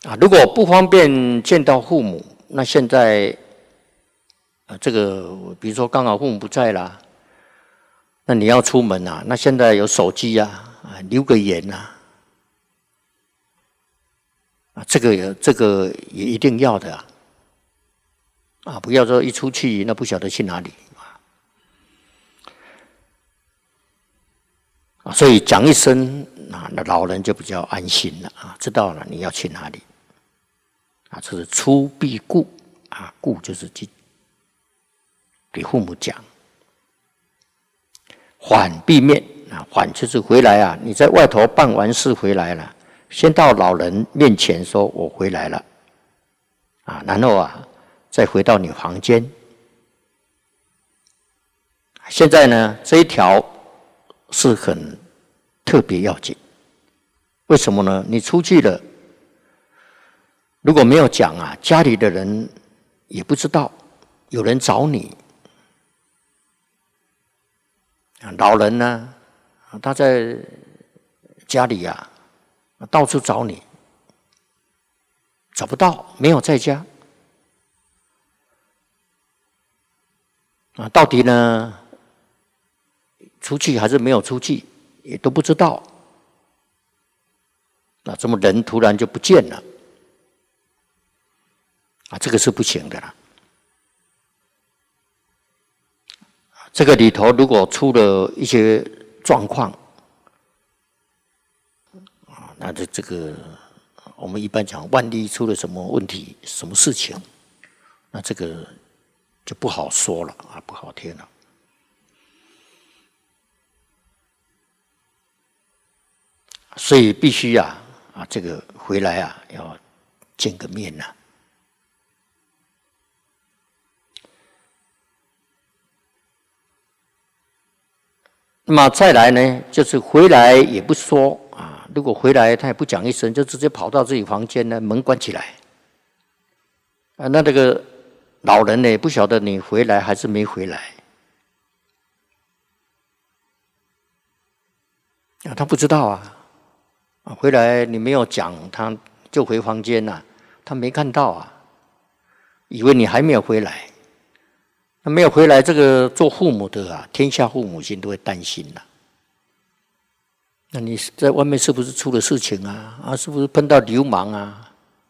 如果不方便见到父母，那现在这个比如说刚好父母不在啦，那你要出门啊，那现在有手机啊，留个言啊，这个也一定要的不要说一出去那不晓得去哪里所以讲一声那老人就比较安心了知道了你要去哪里这是出必顾顾就是去给父母讲。缓必面缓就是回来你在外头办完事回来了，先到老人面前说我回来了然后再回到你房间。现在呢这一条是很特别要紧，为什么呢？你出去了如果没有讲家里的人也不知道有人找你。老人呢他在家里到处找你，找不到，没有在家到底呢出去还是没有出去也都不知道。怎么人突然就不见了这个是不行的啦。这个里头如果出了一些状况那这个我们一般讲万一出了什么问题什么事情，那这个就不好说了不好听了。所以必须这个回来要见个面那么再来呢就是回来也不说如果回来他也不讲一声，就直接跑到自己房间呢，门关起来那这个老人呢也不晓得你回来还是没回来他不知道回来你没有讲他就回房间他没看到以为你还没有回来。那没有回来，这个做父母的天下父母亲都会担心那你在外面是不是出了事情是不是碰到流氓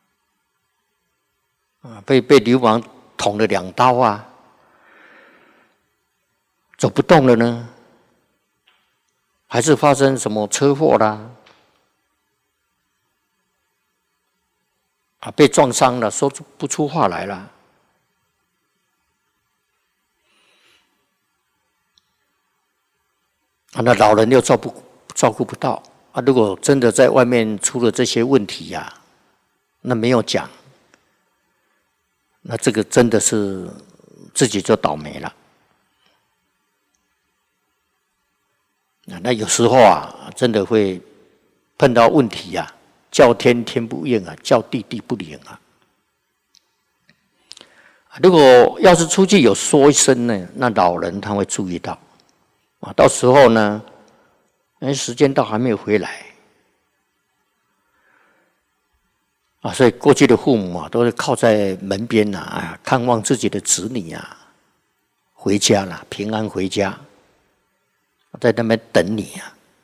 被流氓捅了2刀走不动了呢？还是发生什么车祸啦？被撞伤了，说不出话来了。那老人又照顾不到如果真的在外面出了这些问题那没有讲，那这个真的是自己就倒霉了。那有时候真的会碰到问题叫天天不应叫地地不灵如果要是出去有说一声呢，那老人他会注意到到时候呢时间到还没有回来所以过去的父母都是靠在门边看望自己的子女回家了，平安回家，在那边等你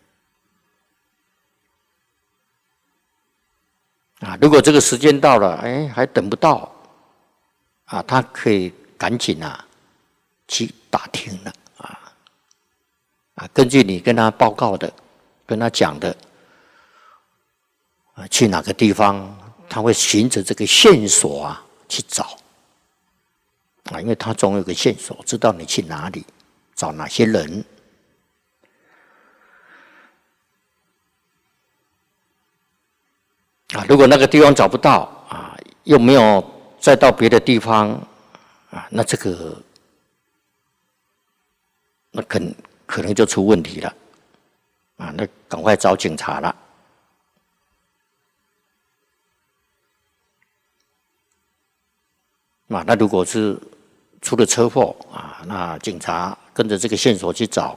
如果这个时间到了还等不到他可以赶紧去打听了根据你跟他报告的跟他讲的去哪个地方，他会循着这个线索去找因为他总有个线索，知道你去哪里，找哪些人如果那个地方找不到又没有再到别的地方那这个那可能就出问题了那赶快找警察了那如果是出了车祸那警察跟着这个线索去找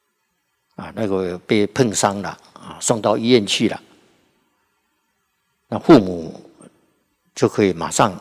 那个被碰伤了送到医院去了那父母就可以马上